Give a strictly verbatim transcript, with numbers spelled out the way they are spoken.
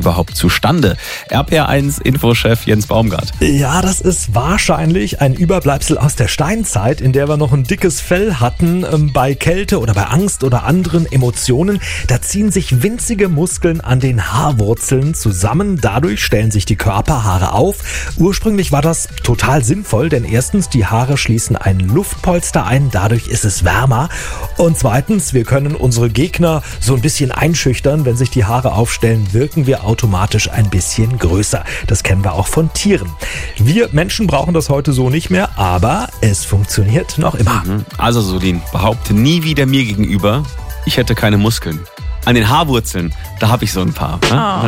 überhaupt zustande? R P R eins Infochef Jens Baumgart. Ja, das ist wahrscheinlich ein Überbleibsel aus der Steinzeit, in der wir noch ein dickes Fell hatten. Bei Kälte oder bei Angst oder anderen Emotionen, da ziehen sich winzige Muskeln an den Haarwurzeln zusammen. Dadurch stellen sich die Körperhaare auf. Ursprünglich war das total sinnvoll, denn erstens, die Haare schließen ein Luftpolster ein, dadurch ist es wärmer. Und zweitens, wir können unsere Gegner so ein bisschen einschüchtern. Wenn sich die Haare aufstellen, wirken wir automatisch ein bisschen größer. Das kennen wir auch von Tieren. Wir Menschen brauchen das heute so nicht mehr, aber es funktioniert noch immer. Also Sudin, behaupte nie wieder mir gegenüber, ich hätte keine Muskeln. An den Haarwurzeln, da habe ich so ein paar. Ne? Oh.